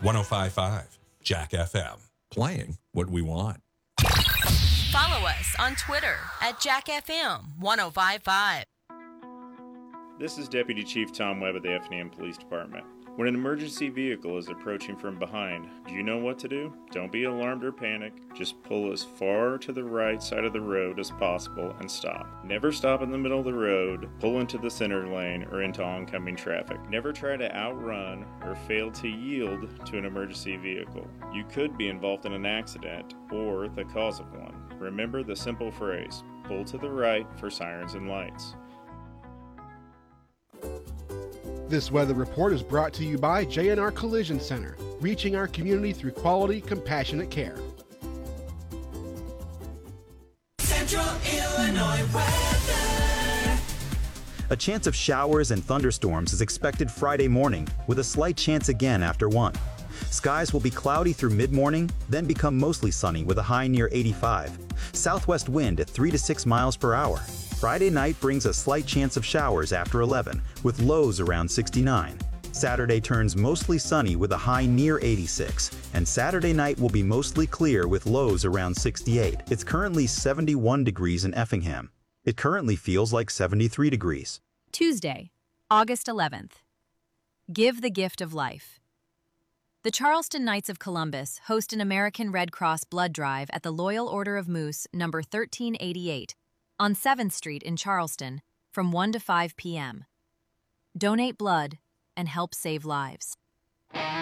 1055 Jack FM. Playing what we want. Follow us on Twitter at JackFM1055. This is Deputy Chief Tom Webb of the Effingham Police Department. When an emergency vehicle is approaching from behind, do you know what to do? Don't be alarmed or panic. Just pull as far to the right side of the road as possible and stop. Never stop in the middle of the road, pull into the center lane, or into oncoming traffic. Never try to outrun or fail to yield to an emergency vehicle. You could be involved in an accident or the cause of one. Remember the simple phrase, pull to the right for sirens and lights. This weather report is brought to you by J&R Collision Center, reaching our community through quality, compassionate care. Central Illinois weather. A chance of showers and thunderstorms is expected Friday morning, with a slight chance again after 1. Skies will be cloudy through mid-morning, then become mostly sunny with a high near 85. Southwest wind at 3 to 6 miles per hour. Friday night brings a slight chance of showers after 11, with lows around 69. Saturday turns mostly sunny with a high near 86, and Saturday night will be mostly clear with lows around 68. It's currently 71 degrees in Effingham. It currently feels like 73 degrees. Tuesday, August 11th. Give the gift of life. The Charleston Knights of Columbus host an American Red Cross blood drive at the Loyal Order of Moose, number 1388, on 7th Street in Charleston, from 1 to 5 p.m. Donate blood and help save lives.